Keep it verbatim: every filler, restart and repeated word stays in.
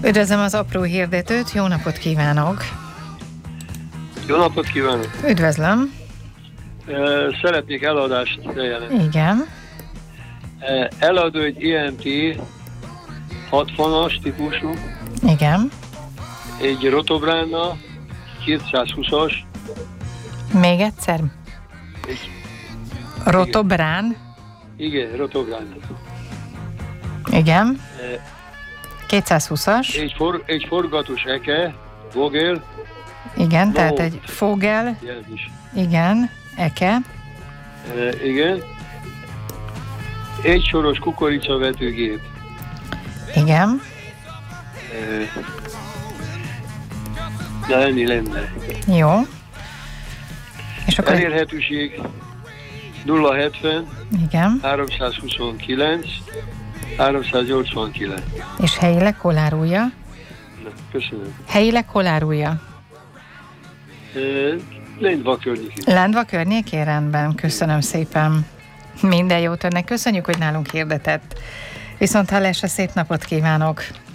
Üdvözlöm az apró hirdetőt, jó napot kívánok! Jó napot kívánok! Üdvözlöm! Szeretnék eladást bejelenteni. Igen. Eladó egy i em té hatvanas típusú. Igen. Egy Rotobrána kétszázhúszas. Még egyszer? Egy... Rotobrán? Igen, Rotobrána. Igen. kétszázhúszas. Egy, for, egy forgatós eke, Vogel. Igen, no, tehát egy Vogel. Jelzés. Igen, eke. E, igen. Egy soros kukoricavetőgép. Igen. E, de ennyi lenne. Jó. És akkor... Elérhetőség nulla hetven. Igen. háromszázhuszonkilenc. háromszáznyolcvankilenc. És helyileg hol árulja? Na, köszönöm. Helyileg hol árulja? E, Lendva környékén. Lendva környékén, rendben. Köszönöm szépen. Minden jót önnek. Köszönjük, hogy nálunk hirdetett. Viszont hallásra, szép napot kívánok!